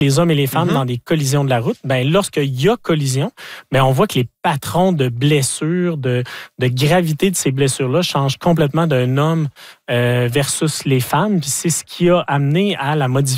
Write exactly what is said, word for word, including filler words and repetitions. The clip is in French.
les hommes et les femmes Mm-hmm. dans des collisions de la route, ben lorsqu'il y a collision, ben on voit que les patrons de blessures, de, de gravité de ces blessures-là changent complètement d'un homme euh, versus les femmes. Puis c'est ce qui a amené à la modification